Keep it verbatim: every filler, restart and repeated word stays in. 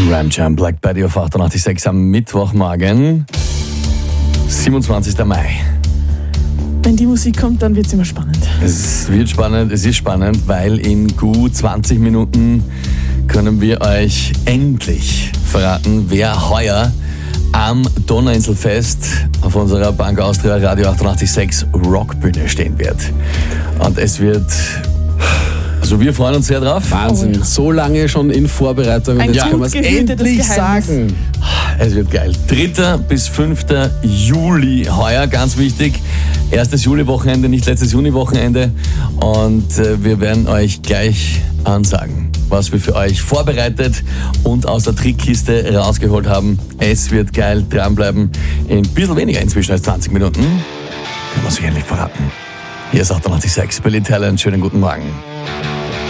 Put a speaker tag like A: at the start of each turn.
A: Ram Jam, Black Betty auf achtundachtzig Komma sechs am Mittwochmorgen, siebenundzwanzigster Mai.
B: Wenn die Musik kommt, dann wird es immer spannend.
A: Es wird spannend, es ist spannend, weil in gut zwanzig Minuten können wir euch endlich verraten, wer heuer am Donauinselfest auf unserer Bank Austria Radio achtundachtzig Komma sechs Rockbühne stehen wird. Und es wird... Also wir freuen uns sehr drauf.
C: Wahnsinn,
B: Oh ja.
C: so lange schon in Vorbereitung und
B: Ein
C: jetzt
B: gut
C: können wir es
B: gehütetes
C: endlich
B: Geheimnis.
C: sagen.
A: Es wird geil. dritter bis fünfter Juli heuer, ganz wichtig. Erstes Juli-Wochenende, nicht letztes Juni-Wochenende. Und äh, wir werden euch gleich ansagen, was wir für euch vorbereitet und aus der Trickkiste rausgeholt haben. Es wird geil, dranbleiben. In ein bisschen weniger inzwischen als zwanzig Minuten können wir es euch endlich verraten. Hier ist achtundachtzig Komma sechs Billy Talent. Schönen guten Morgen.